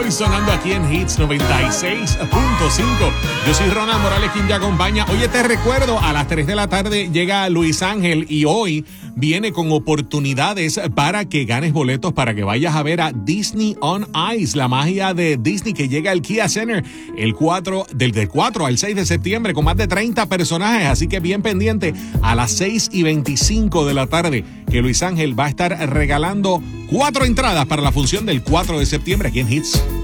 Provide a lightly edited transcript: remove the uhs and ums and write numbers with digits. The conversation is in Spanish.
Sonando aquí en Hits 96.5. Yo soy Ronald Morales, quien te acompaña. Oye, te recuerdo, a las 3 de la tarde llega Luis Ángel y hoy viene con oportunidades para que ganes boletos para que vayas a ver a Disney on Ice, la magia de Disney, que llega al Kia Center del 4 al 6 de septiembre con más de 30 personajes. Así que bien pendiente a las 6:25 de la tarde, que Luis Ángel va a estar regalando 4 entradas para la función del 4 de septiembre aquí en Hits.